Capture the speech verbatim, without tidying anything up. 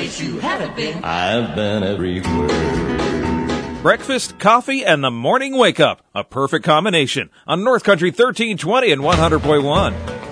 place you haven't been. I've been everywhere. Breakfast, coffee, and the morning wake-up. A perfect combination on North Country thirteen twenty and one hundred point one.